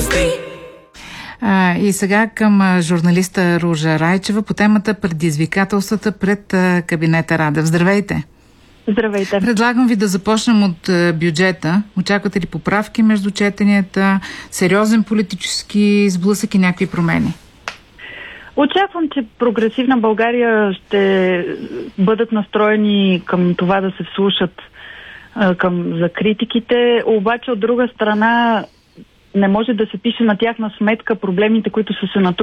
И сега към журналиста Ружа Райчева по темата предизвикателствата пред кабинета Радев. Здравейте! Здравейте! Предлагам ви да започнем от бюджета. Очаквате ли поправки между четенията, сериозен политически сблъсък и някакви промени? Очаквам, че Прогресивна България ще бъдат настроени към това да се вслушат за критиките, обаче от друга страна не може да се пише на тяхна сметка проблемите, които са се натрупали